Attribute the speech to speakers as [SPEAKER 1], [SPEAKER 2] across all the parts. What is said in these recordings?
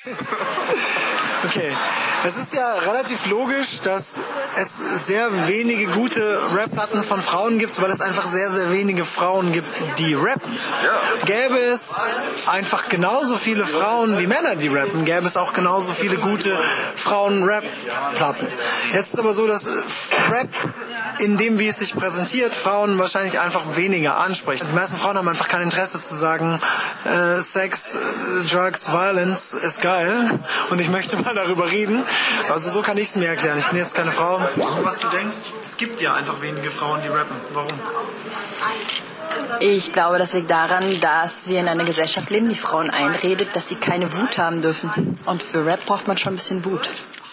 [SPEAKER 1] Okay, es ist ja relativ logisch, dass es sehr wenige gute Rap-Platten von Frauen gibt, weil es einfach sehr, sehr wenige Frauen gibt, die rappen.
[SPEAKER 2] Ja.
[SPEAKER 1] Gäbe es einfach genauso viele Frauen wie Männer, die rappen, gäbe es auch genauso viele gute Frauen-Rap-Platten. Jetzt ist aber so, dass Rap, in dem, wie es sich präsentiert, Frauen wahrscheinlich einfach weniger ansprechen. Die meisten Frauen haben einfach kein Interesse zu sagen, Sex, Drugs, Violence ist geil und ich möchte mal darüber reden. Also so kann ich es mir erklären. Ich bin jetzt keine Frau. Was du denkst, es gibt ja einfach wenige Frauen, die rappen. Warum?
[SPEAKER 3] Ich glaube, das liegt daran, dass wir in einer Gesellschaft leben, die Frauen einredet, dass sie keine Wut haben dürfen. Und für Rap braucht man schon ein bisschen Wut.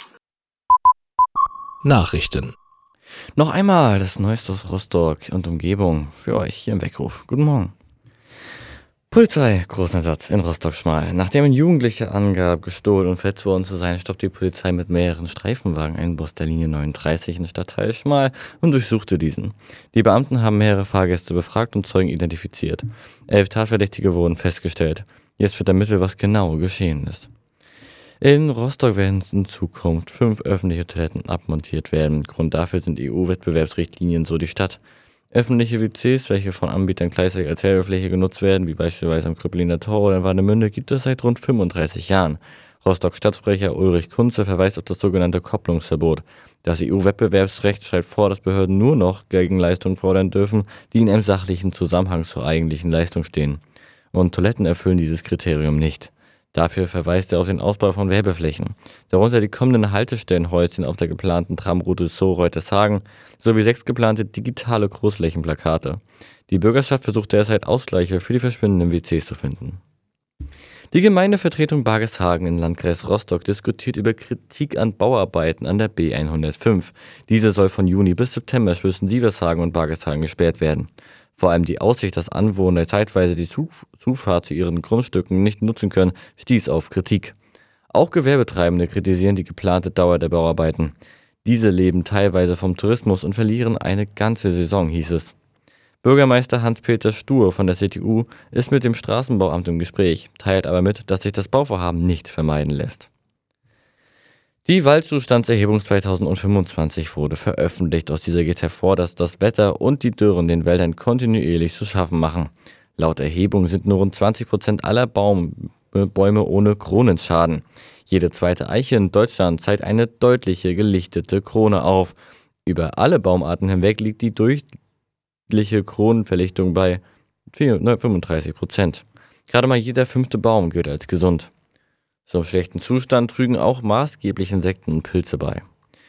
[SPEAKER 4] Nachrichten. Noch einmal das Neueste aus Rostock und Umgebung für euch hier im Weckruf. Guten Morgen. Polizei, Großeinsatz in Rostock-Schmal. Nachdem ein Jugendlicher angab, gestohlen und verletzt worden zu sein, stoppt die Polizei mit mehreren Streifenwagen einen Bus der Linie 39 in den Stadtteil Schmal und durchsuchte diesen. Die Beamten haben mehrere Fahrgäste befragt und Zeugen identifiziert. 11 Tatverdächtige wurden festgestellt. Jetzt wird ermittelt, was genau geschehen ist. In Rostock werden in Zukunft 5 öffentliche Toiletten abmontiert werden. Grund dafür sind EU-Wettbewerbsrichtlinien, so die Stadt. Öffentliche WCs, welche von Anbietern gleichzeitig als Werbefläche genutzt werden, wie beispielsweise am Krüppeliner Tor oder in Warnemünde, gibt es seit rund 35 Jahren. Rostock-Stadtsprecher Ulrich Kunze verweist auf das sogenannte Kopplungsverbot. Das EU-Wettbewerbsrecht schreibt vor, dass Behörden nur noch Gegenleistungen fordern dürfen, die in einem sachlichen Zusammenhang zur eigentlichen Leistung stehen. Und Toiletten erfüllen dieses Kriterium nicht. Dafür verweist er auf den Ausbau von Werbeflächen, darunter die kommenden Haltestellenhäuschen auf der geplanten Tramroute Zoo-Reutershagen sowie 6 geplante digitale Großflächenplakate. Die Bürgerschaft versucht derzeit Ausgleiche für die verschwindenden WCs zu finden. Die Gemeindevertretung Bargeshagen im Landkreis Rostock diskutiert über Kritik an Bauarbeiten an der B105. Diese soll von Juni bis September zwischen Sievershagen und Bargeshagen gesperrt werden. Vor allem die Aussicht, dass Anwohner zeitweise die Zufahrt zu ihren Grundstücken nicht nutzen können, stieß auf Kritik. Auch Gewerbetreibende kritisieren die geplante Dauer der Bauarbeiten. Diese leben teilweise vom Tourismus und verlieren eine ganze Saison, hieß es. Bürgermeister Hans-Peter Stur von der CDU ist mit dem Straßenbauamt im Gespräch, teilt aber mit, dass sich das Bauvorhaben nicht vermeiden lässt. Die Waldzustandserhebung 2025 wurde veröffentlicht. Aus dieser geht hervor, dass das Wetter und die Dürren den Wäldern kontinuierlich zu schaffen machen. Laut Erhebung sind nur rund 20% aller Bäume ohne Kronenschaden. Jede zweite Eiche in Deutschland zeigt eine deutliche gelichtete Krone auf. Über alle Baumarten hinweg liegt die durchschnittliche Kronenverlichtung bei 35%. Gerade mal jeder 5. Baum gilt als gesund. Zum schlechten Zustand trügen auch maßgeblich Insekten und Pilze bei.